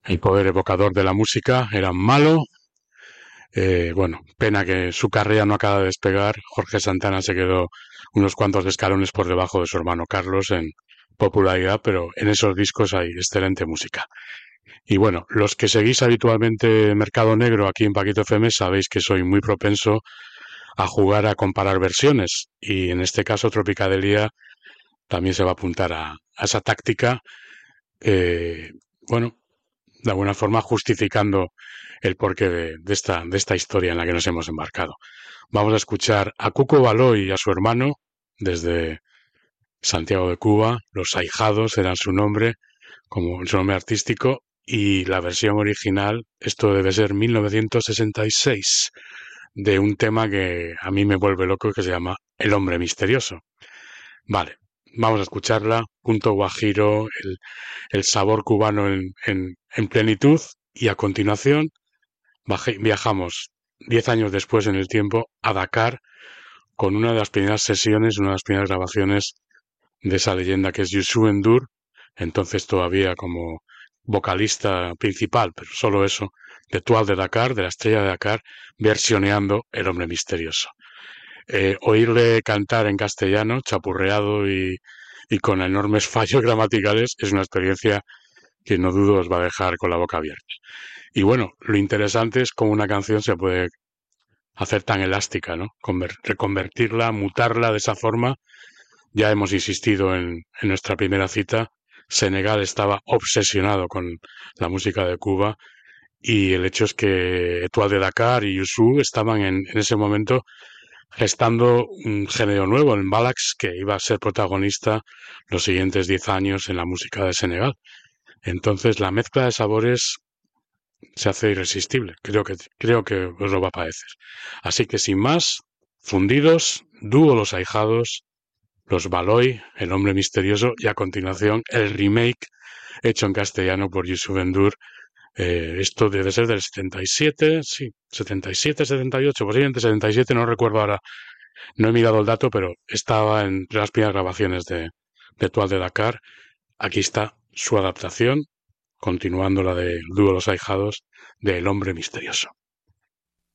el poder evocador de la música, era malo. Bueno, pena que su carrera no acaba de despegar. Jorge Santana se quedó unos cuantos escalones por debajo de su hermano Carlos en popularidad, pero en esos discos hay excelente música. Y bueno, los que seguís habitualmente Mercado Negro aquí en Paquito FM sabéis que soy muy propenso a jugar a comparar versiones y en este caso Tropicadelia también se va a apuntar a esa táctica, eh, bueno, de alguna forma justificando el porqué de esta historia en la que nos hemos embarcado. Vamos a escuchar a Cuco Baloy y a su hermano desde Santiago de Cuba. Los Ahijados eran su nombre, como su nombre artístico, y la versión original, esto debe ser 1966, de un tema que a mí me vuelve loco, que se llama El hombre misterioso. Vale, vamos a escucharla, punto guajiro, el sabor cubano en plenitud, y a continuación viajamos 10 años después en el tiempo a Dakar con una de las primeras sesiones, una de las primeras grabaciones de esa leyenda que es Youssou N'Dour, entonces todavía como vocalista principal, pero solo eso, de Tual de Dakar, de la estrella de Dakar, versioneando El hombre misterioso. Oírle cantar en castellano, chapurreado y con enormes fallos gramaticales, es una experiencia que no dudo os va a dejar con la boca abierta. Y bueno, lo interesante es cómo una canción se puede hacer tan elástica, ¿no? Reconvertirla, mutarla de esa forma. Ya hemos insistido en nuestra primera cita. Senegal estaba obsesionado con la música de Cuba y el hecho es que Etoile de Dakar y Youssou estaban en ese momento gestando un género nuevo, el mbalax, que iba a ser protagonista los siguientes 10 años en la música de Senegal. Entonces la mezcla de sabores se hace irresistible. Creo que os lo va a parecer. Así que sin más, fundidos, dúo Los Ahijados, Los Baloy, El hombre misterioso y a continuación el remake hecho en castellano por Youssou N'Dour. Esto debe ser del 77, sí, 77, 78, posiblemente 77, no recuerdo ahora, no he mirado el dato, pero estaba entre las primeras grabaciones de Tual de Dakar. Aquí está su adaptación, continuando la de Dúo Los Ahijados, de El hombre misterioso.